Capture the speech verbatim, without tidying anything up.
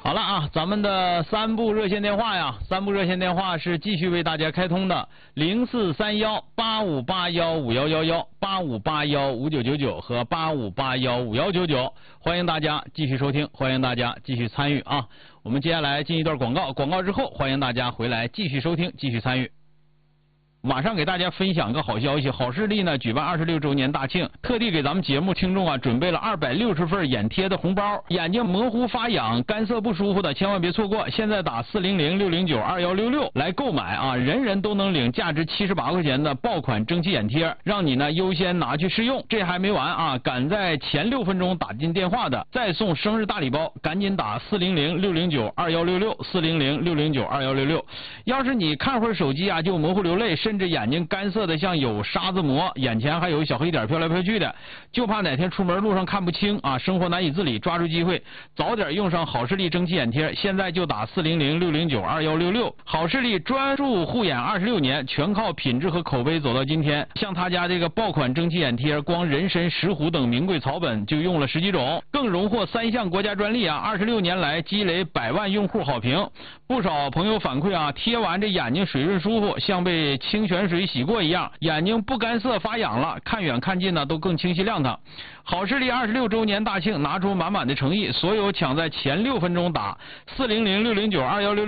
好了啊，咱们的三部热线电话呀，三部热线电话是继续为大家开通的，零四三幺八五八幺五幺幺幺、八五八幺五九九九和八五八幺五幺九九，欢迎大家继续收听，欢迎大家继续参与啊。我们接下来进一段广告，广告之后欢迎大家回来继续收听，继续参与。马上给大家分享个好消息，好视力呢举办二十六周年大庆，特地给咱们节目听众啊准备了二百六十份眼贴的红包，眼睛模糊发痒、干涩不舒服的千万别错过，现在打四零零六零九二幺六六来购买啊，人人都能领价值七十八块钱的爆款蒸汽眼贴，让你呢优先拿去试用。这还没完啊，赶在前六分钟打进电话的再送生日大礼包，赶紧打四零零六零九二幺六六 四零零六零九二幺六六。要是你看会儿手机啊就模糊流泪，甚至眼睛干涩的像有沙子膜，眼前还有小黑点飘来飘去的，就怕哪天出门路上看不清啊，生活难以自理，抓住机会早点用上好视力蒸汽眼贴，现在就打四零零六零九二幺六六。好视力专注护眼二十六年，全靠品质和口碑走到今天。像他家这个爆款蒸汽眼贴，光人参、石斛等名贵草本就用了十几种，更荣获三项国家专利啊！二十六年来积累百万用户好评，不少朋友反馈啊，贴完这眼睛水润舒服，像被清泉水洗过一样，眼睛不干涩发痒了，看远看近呢都更清晰亮堂。好视力二十六周年大庆，拿出满满的诚意，所有抢在前六分钟打四零零六零九二幺六六